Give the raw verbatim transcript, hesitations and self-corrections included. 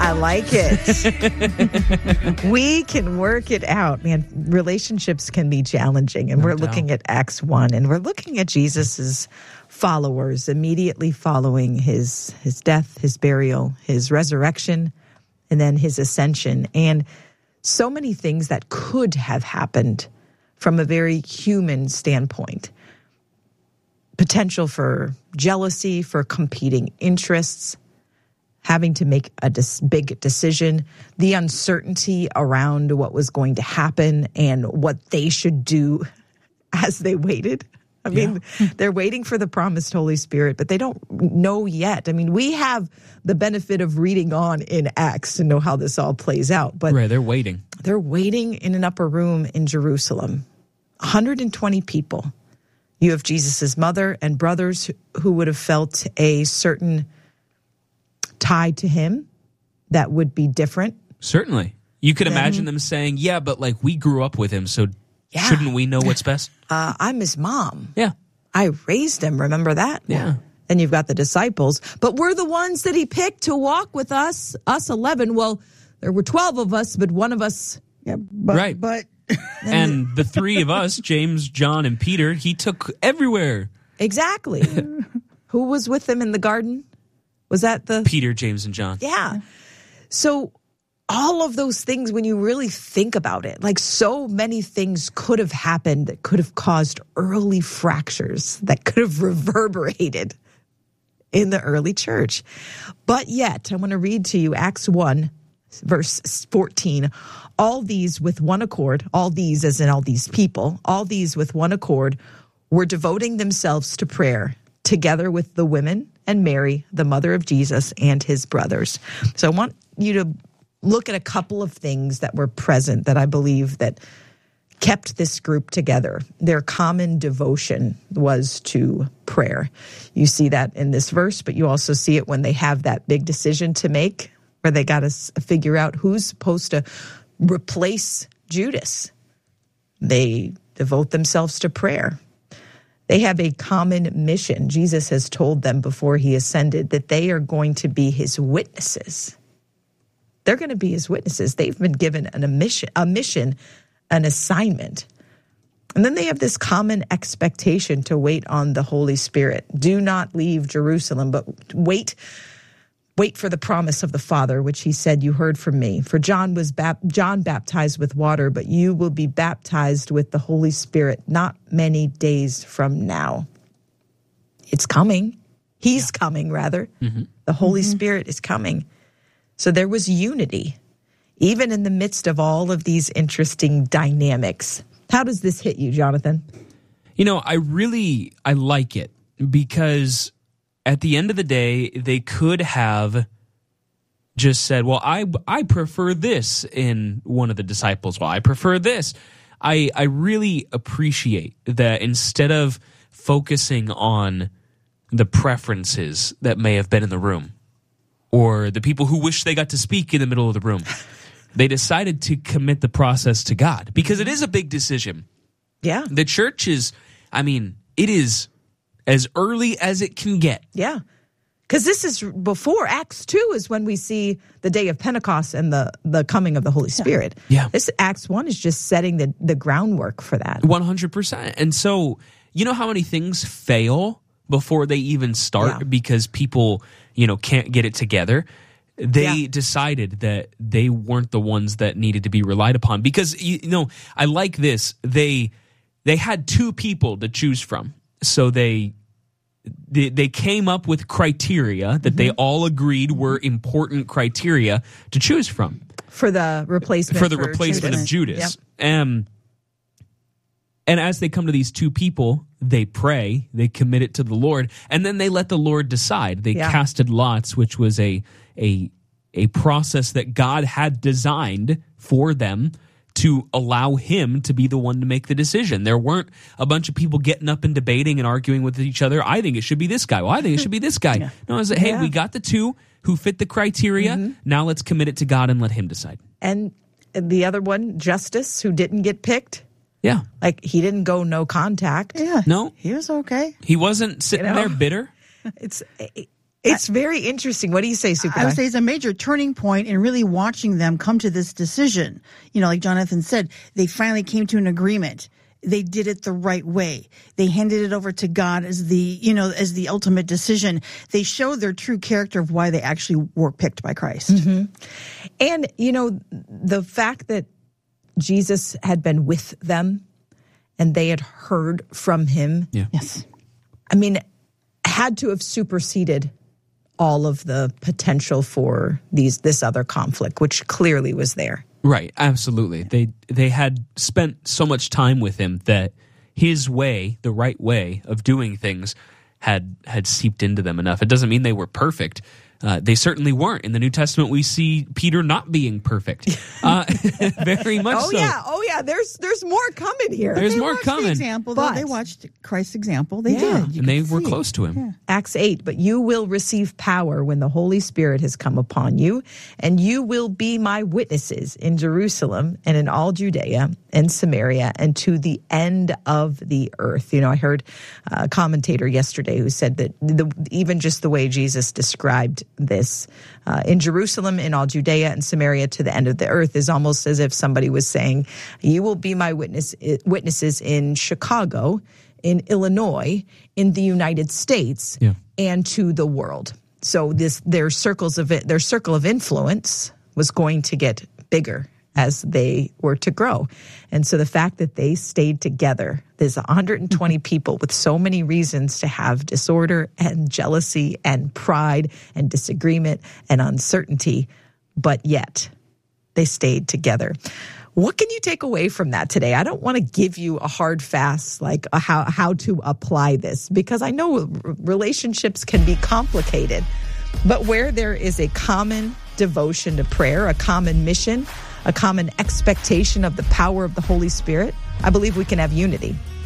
I like it. We can work it out, man. Relationships can be challenging, and No we're doubt. looking at Acts one, and we're looking at Jesus's followers immediately following his his death, his burial, his resurrection, and then his ascension, and so many things that could have happened from a very human standpoint. Potential for jealousy, for competing interests, having to make a dis- big decision, the uncertainty around what was going to happen and what they should do as they waited. I mean, yeah. They're waiting for the promised Holy Spirit, but they don't know yet. I mean, we have the benefit of reading on in Acts to know how this all plays out. But right, they're waiting. They're waiting in an upper room in Jerusalem. one hundred twenty people. You have Jesus's mother and brothers who would have felt a certain tie to him that would be different. Certainly. You could Then- imagine them saying, yeah, but like we grew up with him, so Yeah. shouldn't we know what's best? Uh, I'm his mom. Yeah. I raised him. Remember that? Yeah. Then you've got the disciples. But we're the ones that he picked to walk with us, us eleven. Well, there were twelve of us, but one of us. Yeah, but, Right. but And the three of us, James, John, and Peter, he took everywhere. Exactly. Who was with them in the garden? Was that the... Peter, James, and John. Yeah. So all of those things, when you really think about it, like so many things could have happened that could have caused early fractures, that could have reverberated in the early church. But yet, I want to read to you Acts one, verse fourteen. All these with one accord, all these as in all these people, all these with one accord were devoting themselves to prayer together with the women and Mary, the mother of Jesus, and his brothers. So I want you to look at a couple of things that were present that I believe that kept this group together. Their common devotion was to prayer. You see that in this verse, but you also see it when they have that big decision to make where they got to figure out who's supposed to replace Judas. They devote themselves to prayer. They have a common mission. Jesus has told them before he ascended that they are going to be his witnesses. They're going to be his witnesses. They've been given an, a mission, a mission, an assignment. And then they have this common expectation to wait on the Holy Spirit. Do not leave Jerusalem, but wait Wait for the promise of the Father, which he said, you heard from me. For John was bap- John baptized with water, but you will be baptized with the Holy Spirit not many days from now. It's coming. He's yeah. coming, rather. Mm-hmm. The Holy mm-hmm. Spirit is coming. So there was unity, even in the midst of all of these interesting dynamics. How does this hit you, Jonathan? You know, I really, I like it because at the end of the day, they could have just said, well, I I prefer this in one of the disciples. Well, I prefer this. I, I really appreciate that instead of focusing on the preferences that may have been in the room or the people who wish they got to speak in the middle of the room, they decided to commit the process to God because it is a big decision. Yeah. The church is, I mean, it is as early as it can get. Yeah. Because this is before Acts two is when we see the day of Pentecost and the, the coming of the Holy Spirit. Yeah. This Acts one is just setting the, the groundwork for that. one hundred percent. And so, you know how many things fail before they even start Yeah. because people, you know, can't get it together? They Yeah. decided that they weren't the ones that needed to be relied upon. Because, you know, I like this. They they had two people to choose from. So they they, they came up with criteria that mm-hmm. they all agreed were important criteria to choose from. For the replacement. For the for replacement Judas. of Judas. Yep. Um, and as they come to these two people, they pray, they commit it to the Lord, and then they let the Lord decide. They Yeah. casted lots, which was a a a process that God had designed for them to allow him to be the one to make the decision. There weren't a bunch of people getting up and debating and arguing with each other. I think it should be this guy. Well, I think it should be this guy. Yeah. No, I was like, hey, Yeah. we got the two who fit the criteria. Mm-hmm. Now let's commit it to God and let him decide. And the other one, Justus, who didn't get picked. Yeah. Like, he didn't go no contact. Yeah. No. He was okay. He wasn't sitting You know? there bitter. It's It's very interesting. What do you say, Super? I would say it's a major turning point in really watching them come to this decision. You know, like Jonathan said, they finally came to an agreement. They did it the right way. They handed it over to God as the, you know, as the ultimate decision. They showed their true character of why they actually were picked by Christ. Mm-hmm. And, you know, the fact that Jesus had been with them and they had heard from him. Yeah. Yes. I mean, had to have superseded all of the potential for these this other conflict, which clearly was there. Right, absolutely. They they had spent so much time with him that his way, the right way of doing things, had had seeped into them enough. It doesn't mean they were perfect. Uh, they certainly weren't. In the New Testament, we see Peter not being perfect. Uh, very much oh, so. yeah. Oh, yeah. There's there's more coming here. There's they more watched coming. The example, but, though. They watched Christ's example. They yeah. did. You and they could were see close it. to him. Yeah. Acts eight, but you will receive power when the Holy Spirit has come upon you, and you will be my witnesses in Jerusalem and in all Judea and Samaria and to the end of the earth. You know, I heard a commentator yesterday who said that the, even just the way Jesus described this, uh, in Jerusalem, in all Judea and Samaria to the end of the earth, is almost as if somebody was saying, you will be my witness witnesses in Chicago, in Illinois, in the United States, yeah. and to the world. So this their circles of it, their circle of influence was going to get bigger as they were to grow. And so the fact that they stayed together, there's one hundred twenty people with so many reasons to have disorder and jealousy and pride and disagreement and uncertainty, but yet they stayed together. What can you take away from that today? I don't want to give you a hard fast, like a how, how to apply this, because I know relationships can be complicated. But where there is a common devotion to prayer, a common mission, a common expectation of the power of the Holy Spirit, I believe we can have unity.